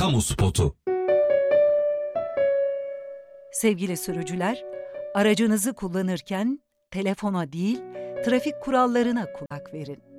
Kamu spotu. Sevgili sürücüler, aracınızı kullanırken telefona değil, trafik kurallarına kulak verin.